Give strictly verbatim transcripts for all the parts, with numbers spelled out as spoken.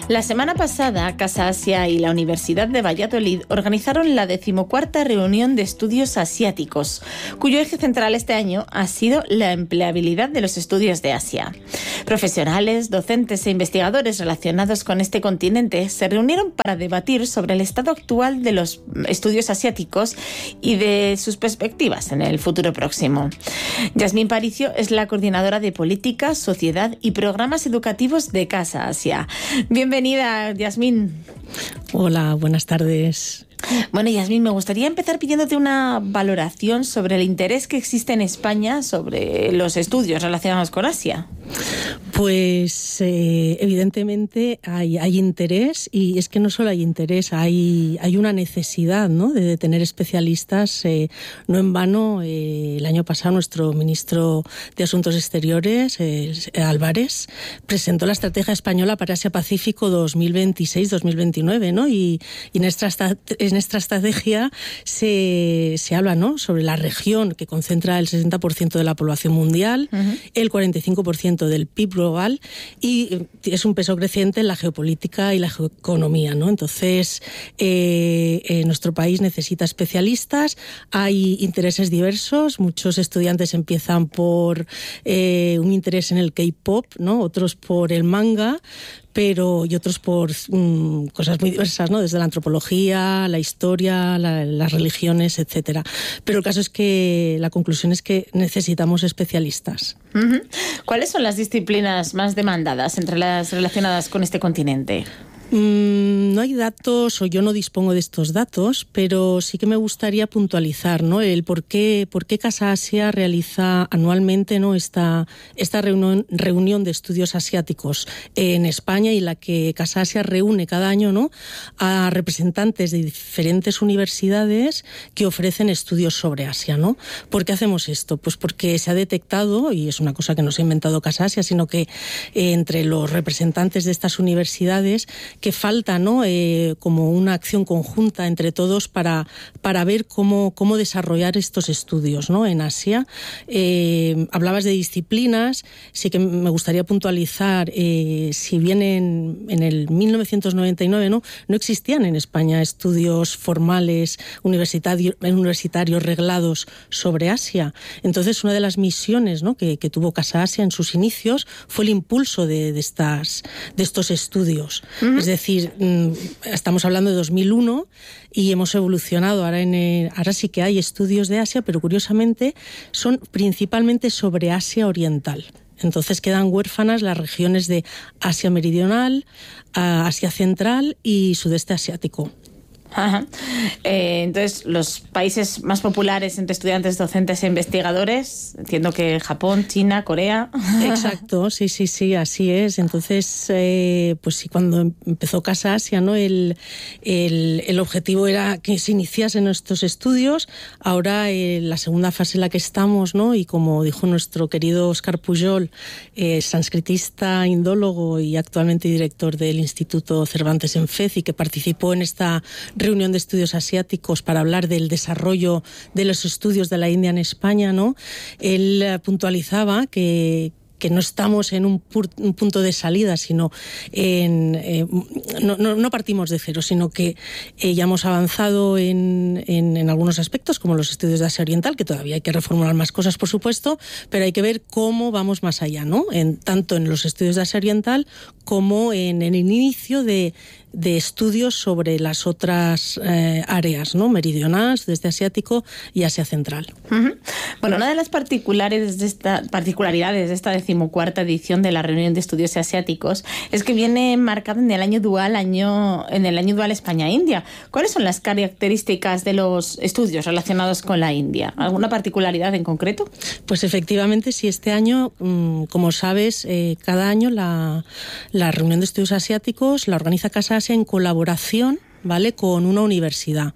La semana pasada, Casa Asia y la Universidad de Valladolid organizaron la decimocuarta reunión de estudios asiáticos, cuyo eje central este año ha sido la empleabilidad de los estudios de Asia. Profesionales, docentes e investigadores relacionados con este continente se reunieron para debatir sobre el estado actual de los estudios asiáticos y de sus perspectivas en el futuro próximo. Yasmín Paricio es la coordinadora de Política, Sociedad y Programas Educativos de Casa Asia. Bienvenida. Bienvenida, Yasmín. Hola, buenas tardes. Bueno, Yasmín, me gustaría empezar pidiéndote una valoración sobre el interés que existe en España sobre los estudios relacionados con Asia. Pues eh, evidentemente hay, hay interés, y es que no solo hay interés, hay, hay una necesidad, ¿no?, de tener especialistas. Eh, no en vano, eh, el año pasado nuestro ministro de Asuntos Exteriores, eh, Álvarez, presentó la Estrategia Española para Asia-Pacífico dos mil veintiséis dos mil veintinueve, ¿no? Y, y en esta en esta estrategia se, se habla, ¿no?, sobre la región que concentra el sesenta por ciento de la población mundial, uh-huh. el cuarenta y cinco por ciento del P I B global, y es un peso creciente en la geopolítica y la geoeconomía, ¿no? Entonces, eh, eh, nuestro país necesita especialistas, hay intereses diversos, muchos estudiantes empiezan por eh, un interés en el K-pop, ¿no?, otros por el manga, pero y otros por um, cosas muy diversas, ¿no?, desde la antropología, la historia, la, las religiones, etcétera. Pero el caso es que la conclusión es que necesitamos especialistas. Uh-huh. ¿Cuáles son las disciplinas más demandadas entre las relacionadas con este continente? Mm, no hay datos, o yo no dispongo de estos datos, pero sí que me gustaría puntualizar, ¿no?, el por qué, por qué Casa Asia realiza anualmente, ¿no?, esta, esta reunión, reunión de estudios asiáticos en España, y la que Casa Asia reúne cada año, ¿no?, a representantes de diferentes universidades que ofrecen estudios sobre Asia, ¿no? ¿Por qué hacemos esto? Pues porque se ha detectado, y es una cosa que no se ha inventado Casa Asia, sino que eh, entre los representantes de estas universidades que falta, ¿no?, eh, como una acción conjunta entre todos para, para ver cómo, cómo desarrollar estos estudios, ¿no?, en Asia. Eh, hablabas de disciplinas, sí que me gustaría puntualizar, eh, si bien en, en el mil novecientos noventa y nueve, ¿no?, no existían en España estudios formales universitarios, universitarios reglados sobre Asia. Entonces, una de las misiones, ¿no?, que, que tuvo Casa Asia en sus inicios fue el impulso de, de, estas, de estos estudios. Uh-huh. Es decir, estamos hablando de dos mil uno y hemos evolucionado. Ahora, en el, ahora sí que hay estudios de Asia, pero curiosamente son principalmente sobre Asia Oriental. Entonces quedan huérfanas las regiones de Asia Meridional, Asia Central y Sudeste Asiático. Ajá. Eh, entonces, los países más populares entre estudiantes, docentes e investigadores, entiendo que Japón, China, Corea. Exacto, sí, sí, sí, así es. Entonces, eh, pues sí, cuando empezó Casa Asia, ¿no?, el, el, el objetivo era que se iniciasen estos estudios. Ahora, eh, la segunda fase en la que estamos, ¿no?, y como dijo nuestro querido Óscar Pujol, eh, sanscritista, indólogo y actualmente director del Instituto Cervantes en Fez, y que participó en esta reunión de estudios asiáticos para hablar del desarrollo de los estudios de la India en España, ¿no? Él puntualizaba que que no estamos en un, pur, un punto de salida, sino en, eh, no, no, no partimos de cero, sino que eh, ya hemos avanzado en, en, en algunos aspectos, como los estudios de Asia Oriental, que todavía hay que reformular más cosas, por supuesto, pero hay que ver cómo vamos más allá, ¿no?, en, tanto en los estudios de Asia Oriental como en, en el inicio de de estudios sobre las otras eh, áreas, ¿no?, meridional, sudeste asiático y Asia Central. Uh-huh. Bueno, una de las particulares de esta, particularidades de esta decimocuarta edición de la reunión de estudios asiáticos es que viene marcada en el año dual, año, en el año dual España-India. ¿Cuáles son las características de los estudios relacionados con la India? ¿Alguna particularidad en concreto? Pues efectivamente, sí, este año, como sabes, eh, cada año la, la reunión de estudios asiáticos la organiza Casa Asia en colaboración, ¿vale?, con una universidad,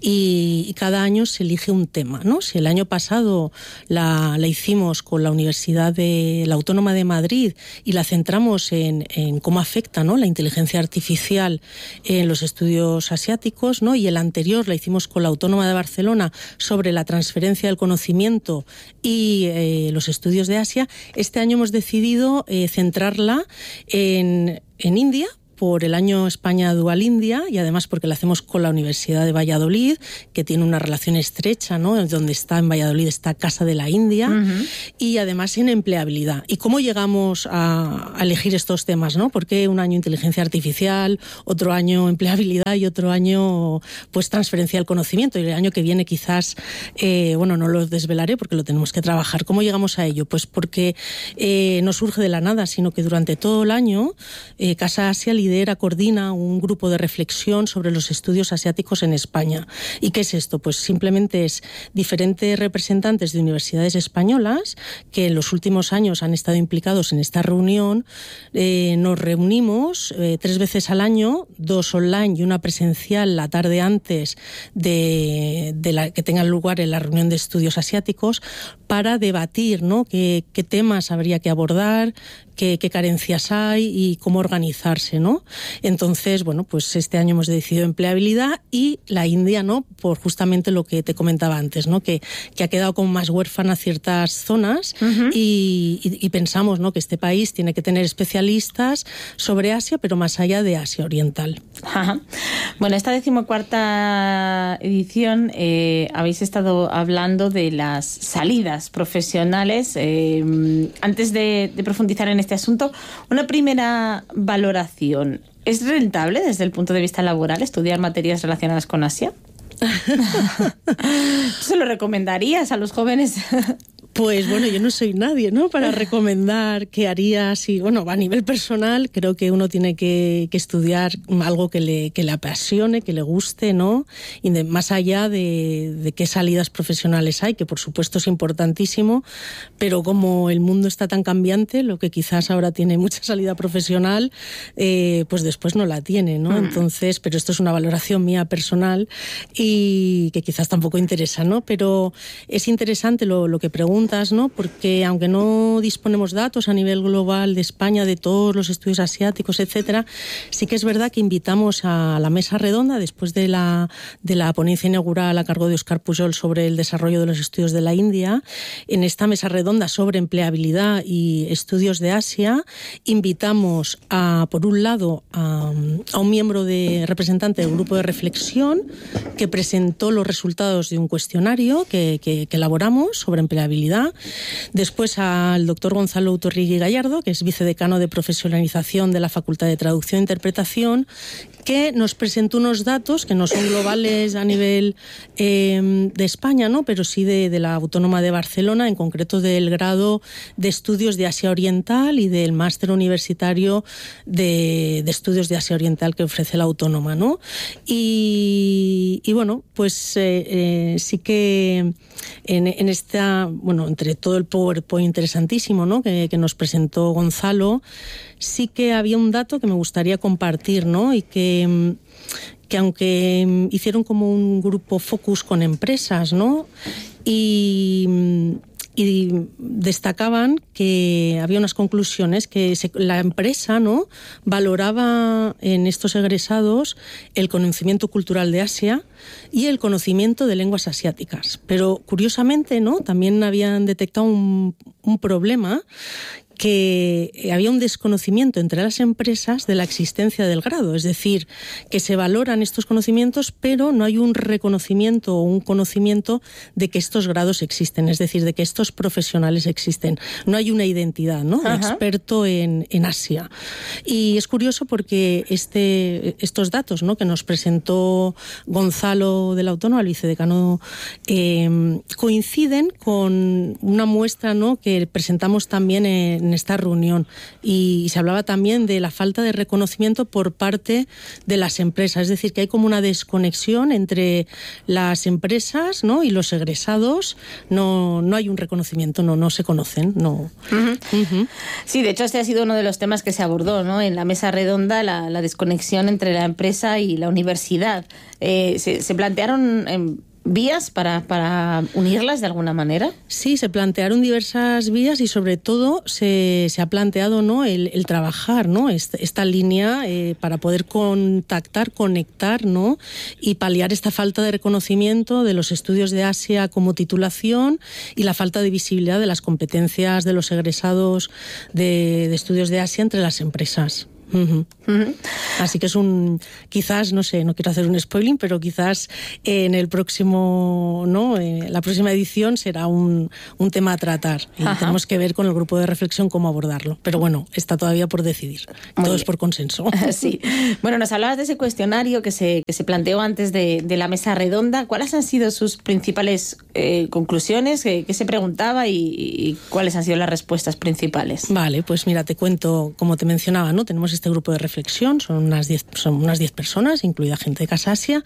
y, y cada año se elige un tema, ¿no? Si el año pasado la, la hicimos con la Universidad de la Autónoma de Madrid y la centramos en, en cómo afecta, ¿no?, la inteligencia artificial en los estudios asiáticos, ¿no?, y el anterior la hicimos con la Autónoma de Barcelona sobre la transferencia del conocimiento y eh, los estudios de Asia, este año hemos decidido eh, centrarla en, en India, por el año España Dual India y además porque lo hacemos con la Universidad de Valladolid, que tiene una relación estrecha, ¿no? Donde está en Valladolid está Casa de la India, uh-huh. y además en empleabilidad. ¿Y cómo llegamos a, a elegir estos temas, ¿no? Porque un año inteligencia artificial, otro año empleabilidad y otro año pues transferencia del conocimiento, y el año que viene quizás, eh, bueno, no lo desvelaré porque lo tenemos que trabajar. ¿Cómo llegamos a ello? Pues porque eh, no surge de la nada, sino que durante todo el año eh, Casa Asia lidera, coordina un grupo de reflexión sobre los estudios asiáticos en España. ¿Y qué es esto? Pues simplemente es diferentes representantes de universidades españolas que en los últimos años han estado implicados en esta reunión. Eh, nos reunimos eh, tres veces al año, dos online y una presencial la tarde antes de, de la que tenga lugar en la reunión de estudios asiáticos, para debatir, ¿no? qué, qué temas habría que abordar, qué, qué carencias hay y cómo organizarse, ¿no? Entonces, bueno, pues este año hemos decidido empleabilidad y la India, ¿no? Por justamente lo que te comentaba antes, ¿no? Que, que ha quedado como más huérfana ciertas zonas, uh-huh. y, y, y pensamos, ¿no? Que este país tiene que tener especialistas sobre Asia, pero más allá de Asia Oriental. Ajá. Bueno, esta decimocuarta edición eh, habéis estado hablando de las salidas profesionales. Eh, antes de, de profundizar en este asunto, una primera valoración. ¿Es rentable desde el punto de vista laboral estudiar materias relacionadas con Asia? ¿Se lo recomendarías a los jóvenes? Pues bueno, yo no soy nadie, ¿no? Para recomendar qué haría si, bueno, a nivel personal creo que uno tiene que, que estudiar algo que le, que le apasione, que le guste, ¿no? Y de, más allá de, de qué salidas profesionales hay, que por supuesto es importantísimo, pero como el mundo está tan cambiante, lo que quizás ahora tiene mucha salida profesional, eh, pues después no la tiene, ¿no? Entonces, pero esto es una valoración mía personal y que quizás tampoco interesa, ¿no? Pero es interesante lo, lo que preguntas, ¿no? Porque aunque no disponemos datos a nivel global de España de todos los estudios asiáticos, etcétera, sí que es verdad que invitamos a la mesa redonda después de la, de la ponencia inaugural a cargo de Óscar Pujol sobre el desarrollo de los estudios de la India. En esta mesa redonda sobre empleabilidad y estudios de Asia invitamos a, por un lado, a, a un miembro de representante del grupo de reflexión que presentó los resultados de un cuestionario que, que, que elaboramos sobre empleabilidad. Después al doctor Gonzalo Utorrigui Gallardo, que es vicedecano de profesionalización de la Facultad de Traducción e Interpretación, que nos presentó unos datos que no son globales a nivel eh, de España, ¿no? Pero sí de, de la Autónoma de Barcelona, en concreto del grado de estudios de Asia Oriental y del máster universitario de, de estudios de Asia Oriental que ofrece la Autónoma, ¿no? Y, y bueno, pues eh, eh, sí que en, en esta, bueno, entre todo el PowerPoint interesantísimo, ¿no? que, que nos presentó Gonzalo, sí que había un dato que me gustaría compartir, ¿no? Y que, que aunque hicieron como un grupo focus con empresas, ¿no? Y, y destacaban que había unas conclusiones que se, la empresa, ¿no? valoraba en estos egresados el conocimiento cultural de Asia y el conocimiento de lenguas asiáticas. Pero curiosamente, ¿no? también habían detectado un, un problema, que había un desconocimiento entre las empresas de la existencia del grado, es decir, que se valoran estos conocimientos, pero no hay un reconocimiento o un conocimiento de que estos grados existen, es decir, de que estos profesionales existen. No hay una identidad, ¿no? de experto en, en Asia. Y es curioso porque este, estos datos, ¿no? que nos presentó Gonzalo de la Autónoma, el vicedecano, eh, coinciden con una muestra, ¿no? que presentamos también en en esta reunión, y se hablaba también de la falta de reconocimiento por parte de las empresas, es decir, que hay como una desconexión entre las empresas, ¿no? y los egresados, no, no hay un reconocimiento, no, no se conocen, no. Uh-huh. Uh-huh. Sí, de hecho este ha sido uno de los temas que se abordó, ¿no? en la mesa redonda, la, la desconexión entre la empresa y la universidad. Eh, se, se plantearon eh, vías para, para unirlas de alguna manera. Sí, se plantearon diversas vías y sobre todo se, se ha planteado, ¿no? el, el trabajar, ¿no? esta, esta línea eh, para poder contactar, conectar, ¿no? y paliar esta falta de reconocimiento de los estudios de Asia como titulación y la falta de visibilidad de las competencias de los egresados de, de estudios de Asia entre las empresas. Uh-huh. Uh-huh. Así que es un, quizás, no sé, no quiero hacer un spoiling, pero quizás en el próximo, ¿no? En la próxima edición será un, un tema a tratar. Y Ajá. tenemos que ver con el grupo de reflexión cómo abordarlo. Pero bueno, está todavía por decidir. Muy Todo bien. Es por consenso. Sí. Bueno, nos hablabas de ese cuestionario que se, que se planteó antes de, de la mesa redonda. ¿Cuáles han sido sus principales eh, conclusiones? ¿Qué, qué se preguntaba y, y cuáles han sido las respuestas principales? Vale, pues mira, te cuento, como te mencionaba, ¿no? Tenemos este grupo de reflexión, son unas diez, son unas diez personas, incluida gente de Casa Asia,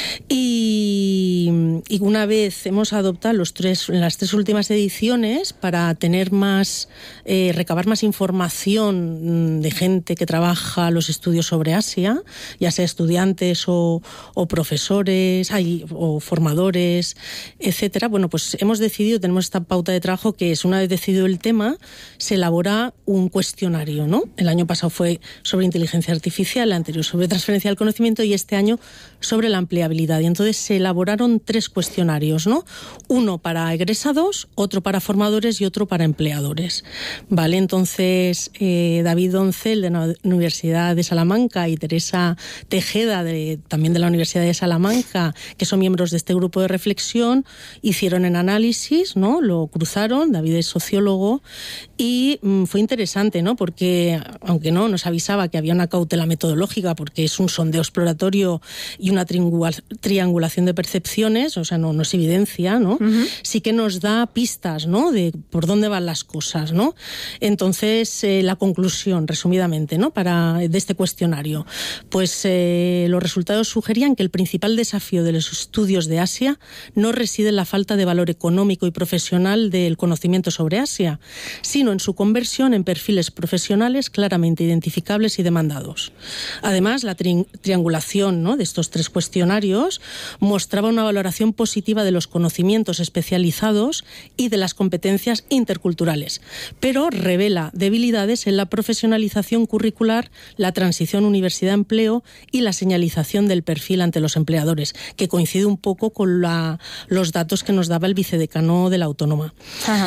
y, y una vez hemos adoptado los tres, en las tres últimas ediciones para tener más, eh, recabar más información de gente que trabaja los estudios sobre Asia, ya sea estudiantes o, o profesores, ay, o formadores, etcétera. Bueno, pues hemos decidido, tenemos esta pauta de trabajo que es, una vez decidido el tema, se elabora un cuestionario, ¿no? El año pasado fue sobre inteligencia artificial, el anterior sobre transferencia del conocimiento y este año sobre la empleabilidad. Y entonces se elaboraron tres cuestionarios, ¿no? Uno para egresados, otro para formadores y otro para empleadores. Vale, entonces eh, David Doncel de la Universidad de Salamanca y Teresa Tejeda de, también de la Universidad de Salamanca, que son miembros de este grupo de reflexión, hicieron el análisis, ¿no? Lo cruzaron, David es sociólogo y mmm, fue interesante, ¿no? Porque aunque no nos avisaba que había una cautela metodológica porque es un sondeo exploratorio y una triangulación de percepciones, o sea, no, no es evidencia, ¿no? Uh-huh. Sí que nos da pistas, ¿no? De por dónde van las cosas, ¿no? Entonces, eh, la conclusión, resumidamente, ¿no? Para, de este cuestionario, pues eh, los resultados sugerían que el principal desafío de los estudios de Asia no reside en la falta de valor económico y profesional del conocimiento sobre Asia, sino en su conversión en perfiles profesionales claramente identificables y demandados. Además, la tri- triangulación, ¿no? de estos tres cuestionarios mostraba una valoración positiva de los conocimientos especializados y de las competencias interculturales, pero revela debilidades en la profesionalización curricular, la transición universidad-empleo y la señalización del perfil ante los empleadores, que coincide un poco con la, los datos que nos daba el vicedecano de la Autónoma. Ajá.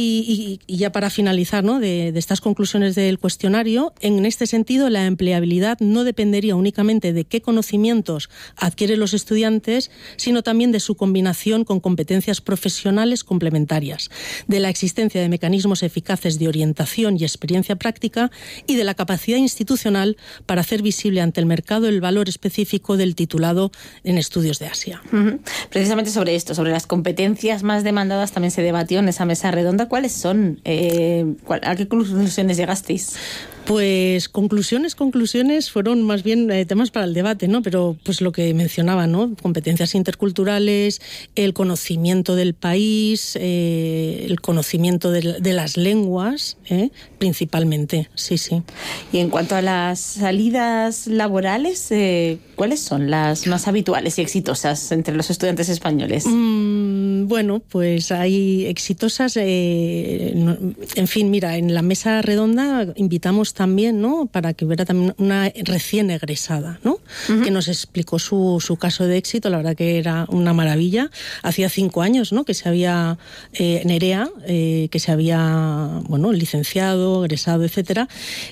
Y, y, y ya para finalizar, ¿no? de, de estas conclusiones del cuestionario, en este sentido, la empleabilidad no dependería únicamente de qué conocimientos adquieren los estudiantes, sino también de su combinación con competencias profesionales complementarias, de la existencia de mecanismos eficaces de orientación y experiencia práctica y de la capacidad institucional para hacer visible ante el mercado el valor específico del titulado en estudios de Asia. Uh-huh. Precisamente sobre esto, sobre las competencias más demandadas, también se debatió en esa mesa redonda. ¿Cuáles son? Eh, ¿A qué conclusiones llegasteis? Pues conclusiones, conclusiones fueron más bien eh, temas para el debate, ¿no? Pero pues lo que mencionaba, ¿no? Competencias interculturales, el conocimiento del país, eh, el conocimiento de, de las lenguas, ¿eh? Principalmente, sí, sí. Y en cuanto a las salidas laborales, eh, ¿cuáles son las más habituales y exitosas entre los estudiantes españoles? Mm, bueno, pues hay exitosas, eh, no, en fin, mira, en la mesa redonda invitamos también, ¿no? Para que hubiera también una recién egresada, ¿no? Uh-huh. Que nos explicó su, su caso de éxito, la verdad que era una maravilla. Hacía cinco años, ¿no? Que se había, eh, Nerea, eh, que se había, bueno, licenciado, egresado, etcétera,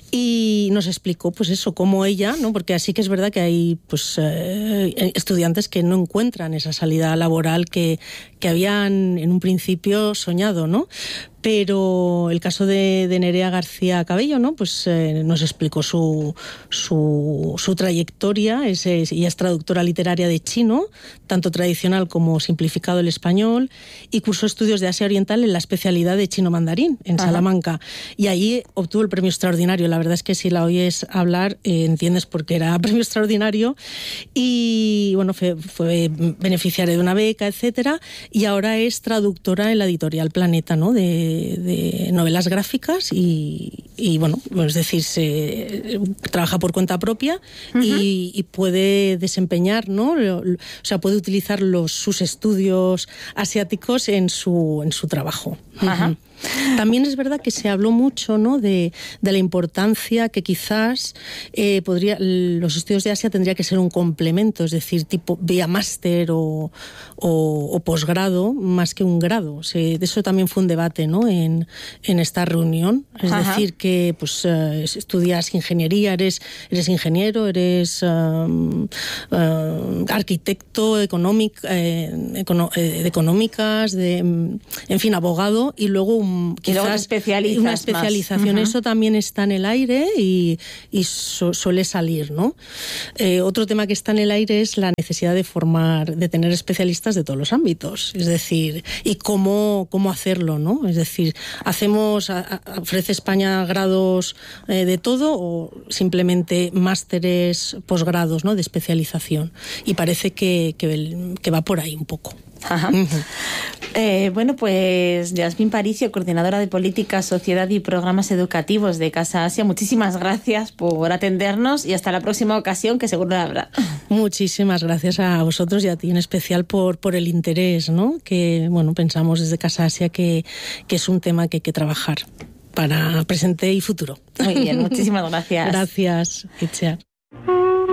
y nos explicó, pues eso, cómo ella, ¿no? Porque así que es verdad que hay, pues, eh, estudiantes que no encuentran esa salida laboral que, que habían en un principio soñado, ¿no? Pero el caso de, de Nerea García Cabello, ¿no? Pues eh, nos explicó su, su, su trayectoria. Es, es, ella es traductora literaria de chino, tanto tradicional como simplificado el español, y cursó estudios de Asia Oriental en la especialidad de chino mandarín, en Ajá. Salamanca. Y allí obtuvo el premio extraordinario. La verdad es que si la oyes hablar, eh, entiendes por qué era premio extraordinario. Y bueno, fue, fue beneficiaria de una beca, etcétera. Y ahora es traductora en la editorial Planeta, ¿no? De de novelas gráficas y, y bueno, es decir, se trabaja por cuenta propia uh-huh. y, y puede desempeñar, ¿no? O sea, puede utilizar los, sus estudios asiáticos en su, en su trabajo. Ajá. También es verdad que se habló mucho, ¿no?, de, de la importancia que quizás eh, podría, los estudios de Asia tendría que ser un complemento, es decir, tipo vía máster o, o, o posgrado, más que un grado. Se, de eso también fue un debate, ¿no?, en, en esta reunión. Es Ajá. decir, que pues uh, estudias ingeniería, eres, eres ingeniero, eres um, uh, arquitecto, económic, eh, econo, eh, de económicas, de, en fin, abogado, y luego un y luego te especializas una especialización. Uh-huh. Eso también está en el aire y, y su, suele salir, ¿no? Eh, otro tema que está en el aire es la necesidad de formar, de tener especialistas de todos los ámbitos, es decir, y cómo, cómo hacerlo, ¿no? Es decir, hacemos, a, a, ofrece España grados eh, de todo o simplemente másteres, posgrados, ¿no?, de especialización, y parece que, que, que va por ahí un poco. Ajá. Uh-huh. Eh, bueno, pues Yasmín Paricio, coordinadora de Política, Sociedad y Programas Educativos de Casa Asia, muchísimas gracias por atendernos y hasta la próxima ocasión, que seguro la habrá. Muchísimas gracias a vosotros y a ti en especial por, por el interés, ¿no?, que bueno, pensamos desde Casa Asia que, que es un tema que hay que trabajar para presente y futuro. Muy bien, muchísimas gracias. Gracias, Itziar.